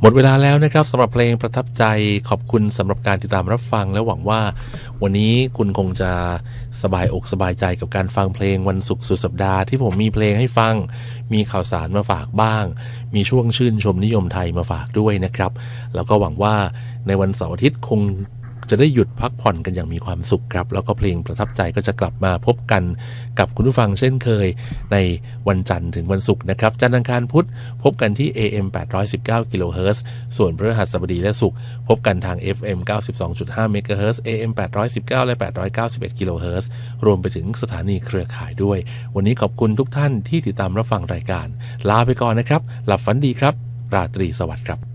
หมดเวลาแล้วนะครับสำหรับเพลงประทับใจขอบคุณสำหรับการติดตามรับฟังและหวังว่าวันนี้คุณคงจะสบายอกสบายใจกับการฟังเพลงวันศุกร์สุดสัปดาห์ที่ผมมีเพลงให้ฟังมีข่าวสารมาฝากบ้างมีช่วงชื่นชมนิยมไทยมาฝากด้วยนะครับแล้วก็หวังว่าในวันเสาร์อาทิตย์คงจะได้หยุดพักผ่อนกันอย่างมีความสุขครับแล้วก็เพลงประทับใจก็จะกลับมาพบกันกับคุณผู้ฟังเช่นเคยในวันจันทร์ถึงวันศุกร์นะครับจันทร์อังคารพุธพบกันที่ AM 819 กิโลเฮิรตซ์ส่วนพฤหัสบดีและศุกร์พบกันทาง FM 92.5 เมกะเฮิรตซ์ AM 819 และ 891 กิโลเฮิรตซ์รวมไปถึงสถานีเครือข่ายด้วยวันนี้ขอบคุณทุกท่านที่ติดตามรับฟังรายการลาไปก่อนนะครับหลับฝันดีครับราตรีสวัสดิ์ครับ